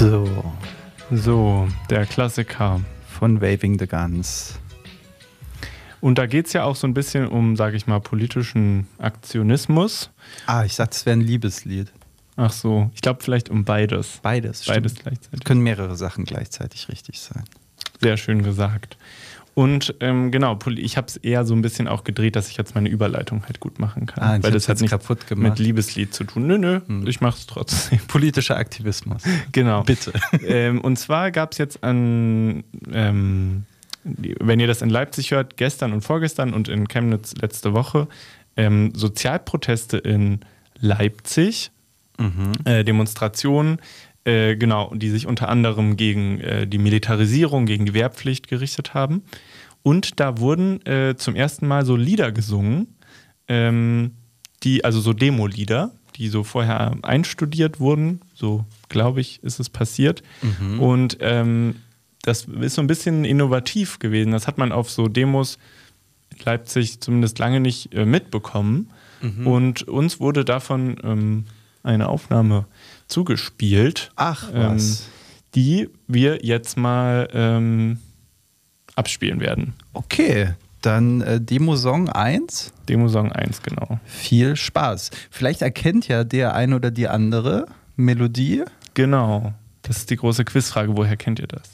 So, der Klassiker. Von Waving the Guns. Und da geht es ja auch so ein bisschen um, sage ich mal, politischen Aktionismus. Ich dachte, es wäre ein Liebeslied. Ach so, ich glaube vielleicht um beides. Beides Gleichzeitig. Können mehrere Sachen gleichzeitig richtig sein. Sehr schön gesagt. Und genau, ich habe es eher so ein bisschen auch gedreht, dass ich jetzt meine Überleitung halt gut machen kann. Weil das hat nichts kaputt gemacht. mit Liebeslied zu tun. Nö, ich mache es trotzdem. Politischer Aktivismus. Genau. Bitte. Und zwar gab es jetzt wenn ihr das in Leipzig hört, gestern und vorgestern und in Chemnitz letzte Woche, Sozialproteste in Leipzig, Demonstrationen, genau, die sich unter anderem gegen die Militarisierung, gegen die Wehrpflicht gerichtet haben. Und da wurden zum ersten Mal so Lieder gesungen, also so Demo-Lieder, die so vorher einstudiert wurden. So, glaube ich, ist es passiert. Und das ist so ein bisschen innovativ gewesen. Das hat man auf so Demos in Leipzig zumindest lange nicht mitbekommen. Und uns wurde davon eine Aufnahme zugespielt. Ach, was. Die wir jetzt mal abspielen werden. Okay, dann Demosong 1. Demosong 1, genau. Viel Spaß. Vielleicht erkennt ja der ein oder die andere Melodie. Genau. Das ist die große Quizfrage. Woher kennt ihr das?